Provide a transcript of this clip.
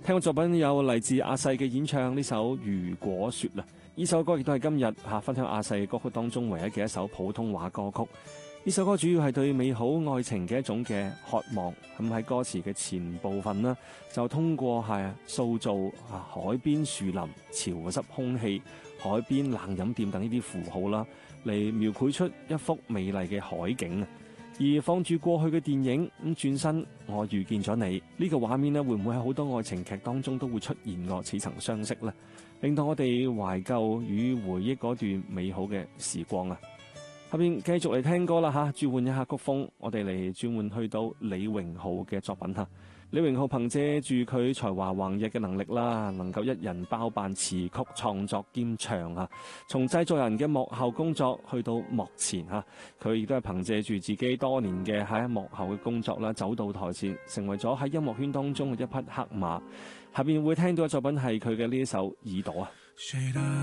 聽過作品有嚟自阿細嘅演唱呢首《如果說》啦，呢首歌亦都係今日分享阿細嘅歌曲當中唯一嘅一首普通話歌曲。呢首歌主要係對美好愛情嘅一種嘅渴望，咁喺歌詞嘅前部分呢，就通過塑造海邊樹林、潮濕空氣、海邊冷飲店等呢啲符號啦，嚟描繪出一幅美麗嘅海景啊。而放住過去嘅電影咁轉身，我遇見咗你呢個畫面呢，會唔會喺好多愛情劇當中都會出現過似曾相識呢？令到我哋懷舊與回憶嗰段美好嘅時光啊！後邊繼續嚟聽歌啦吓，轉換一下曲風，我哋嚟轉換去到李榮浩嘅作品吓。李榮浩憑借住佢才華橫溢嘅能力啦，能夠一人包辦詞曲創作兼唱啊。從製作人嘅幕後工作去到幕前吓，佢亦都係憑借住自己多年嘅喺幕後嘅工作啦，走到台前，成為咗喺音樂圈當中嘅一匹黑馬。下邊會聽到嘅作品係佢嘅呢一首《耳朵》啊。